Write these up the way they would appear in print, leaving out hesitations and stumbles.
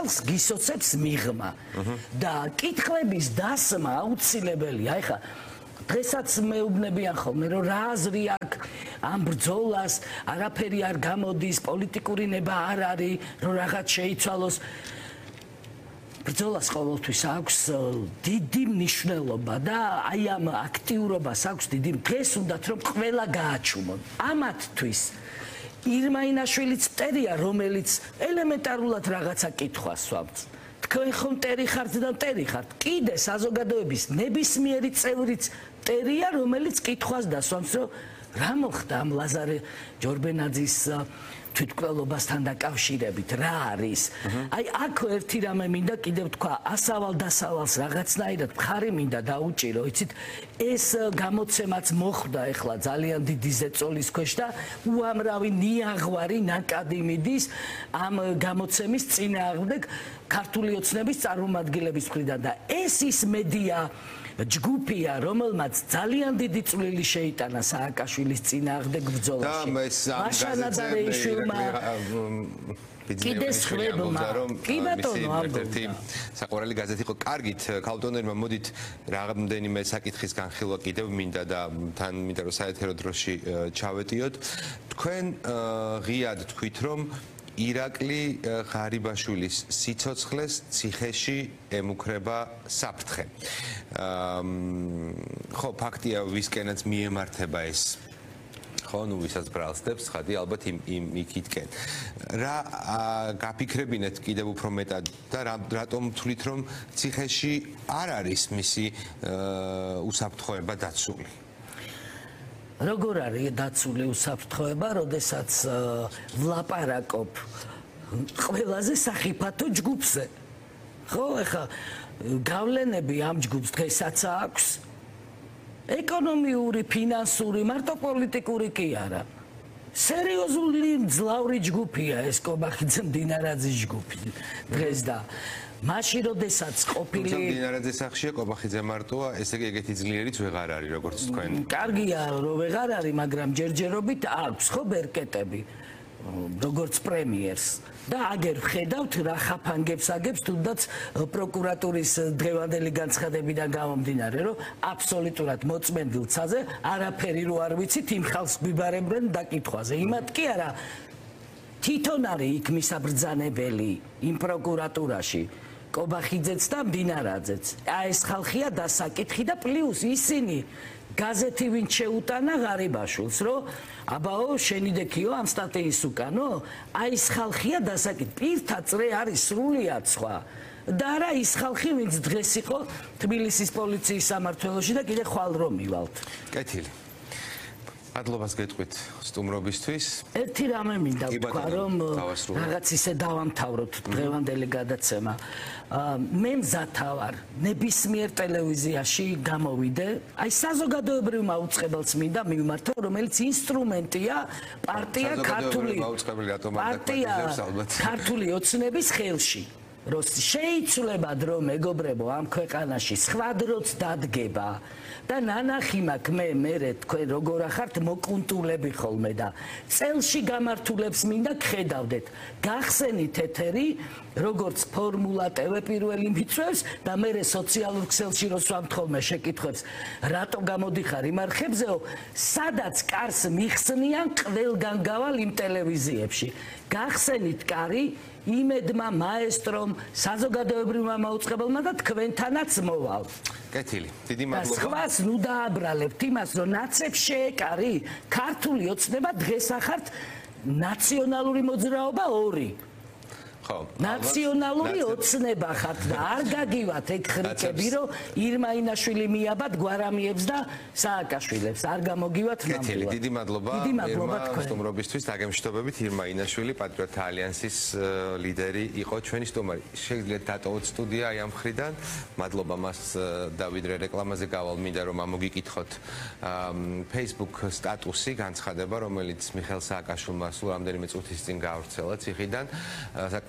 ხალხს გისოცებს მიღმა და კითხვების დასმა აუცილებელია. ეხლა დღესაც მეუბნებიან ხოლმე რომ რა აზრი აქვს ამ ბრძოლას, არაფერი არ გამოდის, პოლიტიკური ნება არ არის, რომ რაღაც შეიცვალოს. ბრძოლას ყოველთვის აქვს დიდი მნიშვნელობა და აი ამ აქტიურობას აქვს დიდი. დღეს უნდათ რომ ყველა გააჩუმონ. ამათთვის ირმაინაშვილიც მტერია, რომელიც ელემენტარულად რაღაცა კითხვას სვამს. თქვენ ხომ მტერი ხართ და მტერი ხართ. კიდე საზოგადოების ნებისმიერი წევრიც მტერია, რომელიც კითხვას დასვამს, რომ რა მოხდა ამ ლაზარე ჯორბენაძის თვითმკვლელობასთან დაკავშირებით, რა არის. აი აქ ერთი რამე მინდა კიდევ თქვა, ასავალ-დასავალს რაღაცნაირად მხარი მინდა დაუჭირო, იცით, ეს გამოცემაც მოხდა ეხლა ძალიან დიდი ზეწოლის ქვეშ და უამრავი ნიაღვარი ნაკადი მიდის ამ გამოცემის წინააღმდეგ ქართული ოცნების წარმომადგენლების მხრიდან და ეს ის მედია ჯგუფია, რომელმაც ძალიან დიდი წვლილი შეიტანა სააკაშვილის წინააღმდეგ ბრძოლაში. მაშანა და რეიშვილმა კიდე სხვებმა. კი ბატონო, ერთ-ერთი საყვარელი გაზეთი იყო. კარგით, ქალბატონებმა მოდით რამდენიმე საკითხის განხილვა კიდევ მინდა და თან მინდა რომ საეთერო დროში ჩავეტიოთ. თქვენ ღიად თქვით რომ ირაკლი ღარიბაშვილის სიცოცხლეს ციხეში ემუქრება საფრთხე. ხო, ფაქტია, ვისკენაც მიემართება ეს. ხო, ნუ ვისაც ბრალსდებს, ხადი ალბათ იქითკენ. რა გაფიქრებინეთ კიდევ უფრო მეტად და რატომ თვლით რომ ციხეში არ არის მისი უსაფრთხოება დაცული? როგორ არის დაცული უსაფრთხოება, როდესაც ვლაპარაკობ ყველაზე სახიფათო ჯგუფზე. ხო, ეხლა გავლენები ამ ჯგუფს დღესაც აქვს. ეკონომიური, ფინანსური, მარტო პოლიტიკური კი არა. სერიოზული მძლავრი ჯგუფია ეს კობახიძე მდინარაძის ჯგუფი დღეს და მაშინ როდესაც ყოფილი მდინარაძის სახშია კობახიძე მარტოა, ესე იგი ეგეთი ძლიერიც ვეღარ არის როგორც თქვენ. კარგია რომ ვეღარ არის, მაგრამ ჯერჯერობით აქვს ხო ბერკეტები როგორც პრემიერს და აგერ ვხედავთ რა ხაფანგებს აგებს თუნდაც პროკურატურის დღევანდელი განცხადებიდან გამომდინარე რომ აბსოლუტურად მოწმენდილ ცაზე არაფერი რო არ ვიცით იმ ხალხს გვიბარებდნენ დაკითხვაზე. იმათ კი არა თვითონ არის იქ მისაბრძანებელი იმ პროკურატურაში კობახიძეც და მდინარაძეც. ეს ხალხია დასაკითხი და პლუს ისინი გაზეთი ვინ შეუტანა ღარიბაშვილს, რომ აბაო შენი დექიო ამ სტატიის უკანო, აი ეს ხალხია დასაკითხი. პირთა წრე არის სრულიად სხვა. და არა ის ხალხი, ვინც დღეს იყო თბილისის პოლიციის სამმართველოში და კიდე ხვალ რომ მივალთ. კეთილი. მადლობას გეტყვით სტუმრობისთვის. ერთი რამე მინდა ვთქვა, რომ რაღაც ისე დავამთავროთ დღევანდელი გადაცემა. მე მზათა ვარ ნებისმიერ ტელევიზიაში გამოვიდე, აი საზოგადოებრივ მაუწყებელს მინდა მივმართო, რომელიც ინსტრუმენტია პარტია ქართული ოცნების ხელში. რომ შეიცვლებად რომ მეგობრებო ამ ქვეყანაში სხვა დროც დადგება და ნანახი მაქვს მე თქვენ როგორ ახართ მოკუნტულები ხოლმე და წელში გამართულებს მინდა გხედავდეთ. გახსენით ეთერი როგორც ფორმულა TV პირველი მიწევს და მე სოციალურ ქსელში რო სვამთ ხოლმე შეკითხვებს რატო გამოდიხარ იმ არხებზეო, სადაც კარს მიხსნიან ყველგან გავალ იმ ტელევიზიებში. გახსენით კარი იმედმა მაესტრომ საზოგადოებრივმა მაუწყებელმა და თქვენთანაც მოვალ. კეთილი. დიდი მადლობა. სხვას ნუ დააბრალებთ იმას, რომ ნაცებს შეეკარი ქართული ოცნება დღეს ახართ ნაციონალური მოძრაობა 2. ხო. ნაციონალური ოცნება ხართ და არ გაგივათ ეგ ხრიკები, რომ ირმაინაშვილი მიაბად გვარამიებს და სააკაშვილებს. არ გამოგივათ ნამდვილად. კეთილი. დიდი მადლობა. სტუმრობისთვის დაგემშვიდობებით. ირმაინაშვილი პატრიოტთა ალიანსის ლიდერი იყო ჩვენი სტუმარი. შეგიძლიათ დატოვოთ სტუდია აი ამ მხრიდან. მადლობა მას დავიდრე რეკლამაზე გავალ მინდა რომ ამოგიკითხოთ Facebook სტატუსი განცხადება, რომელიც მიხეილ სააკაშვილმა სულ რამდენიმე წუთის წინ გაავრცელა ციხიდან.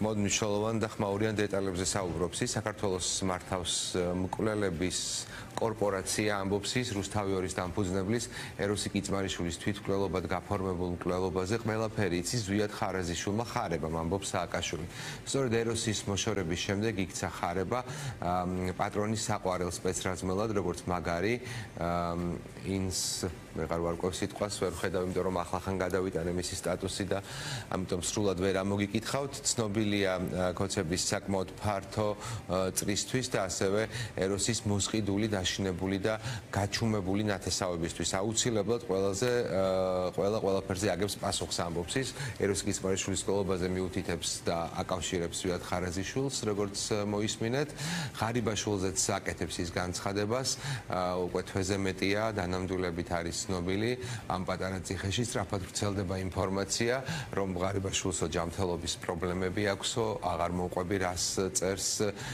საკმაოდ მნიშვნელოვან და ხმაურიან დეტალებზე საუბრობს. ის საქართველოს მართავს მკვლელების კორპორაცია ამბობს ის რუსთავი-2-ის დამფუძნებლის ეროსი კიწმარიშვილის თვითმკვლელობად გაფორმებულ მკვლელობაზე ყველაფერი იცის ზვიად ხარაზიშვილმა ხარებამ ამბობს სააკაშვილი. სწორედ ეროსის მოშორების შემდეგ იქცა ხარება პატრონის საყვარელ სპეცრაზმელად როგორც მაგარი ინს ვეღარ ვარკვევ სიტყვას ვერ ხედავ იმიტომ რომ ახლახან გადავიტანე მისი სტატუსი და ამიტომ სრულად ვერ ამოგიკითხავთ ცნობილია კოცების საკმაოდ ფართო წრისთვის და ასევე ეროსის მოსყიდული დაშინებული და გაჩუმებული ნათესავებისთვის აუცილებლად ყველაფერზე აგებს პასუხს ამბობს ის ეროს კიწმარიშვილის მკვლელობაზე მიუთითებს და აკავშირებს ზვიად ხარაზიშვილს როგორც მოისმინეთ ღარიბაშვილზეც აკეთებს ის განცხადებას უკვე თვეზე მეტია დანამდვილებით არის ცნობილი ამ პატარა ციხეში სწრაფად ვრცელდება ინფორმაცია რომ ღარიბაშვილსო ჯანმრთელობის პრობლემები აქვსო აღარ მოყვები რას წერს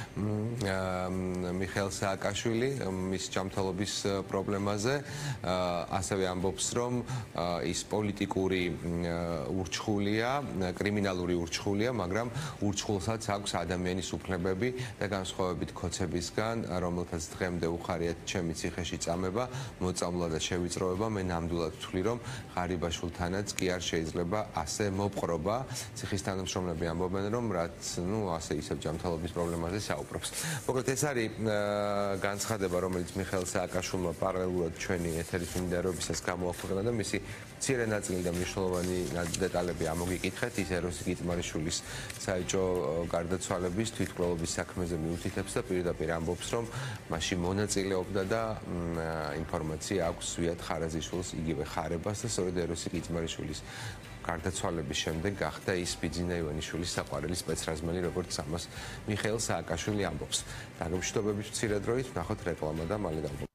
მიხეილ სააკაშვილი მის ჯანმრთელობის პრობლემაზე ასევე ამბობს რომ ის პოლიტიკური ურჩხულია კრიმინალური ურჩხულია მაგრამ ურჩხულსაც აქვს ადამიანის უფლებები და განსხვავებით კოცებისგან რომელთაც დღემდე უხარიათ ჩემი ციხეში წამება მოწამვლა და შევიწროება მე ნამდვილად ვთვლი რომ ღარიბაშვილთანაც კი არ შეიძლება ასე მოპყრობა ციხის თანამშრომლები ამბობენ რომ რაც ასე ისევ ჯანმრთელობის პრობლემაზე საუბრობს მოკლედ ეს არის განცხადება რომელიც მიხეილ სააკაშვილმა პარალელურად ჩვენი ეთერის მიმდინარეობისას გამოაქვეყნა და მისი მცირე ნაწილი და მნიშვნელოვანი დეტალები ამოგიკითხეთ ის ეროსი კიწმარიშვილის საეჭვო გარდაცვალების თვითმკვლელობის საქმეზე მიუთითებს და პირდაპირ ამბობს რომ მასში მონაწილეობდა და ინფორმაცია აქვს ზვიად ხარაზიშვილს იგივე ხარებას და სწორედ ეროსი კიწმარიშვილის გარდაცვალების შემდეგ გახდა ის ბიძინა ივანიშვილის საყვარელი სპეცრაზმელი როგორც ამას მიხეილ სააკაშვილი ამბობს. დაგემშვიდობებით მცირე დროით, ვნახოთ რეკლამა და მალე დავბრუნდებით.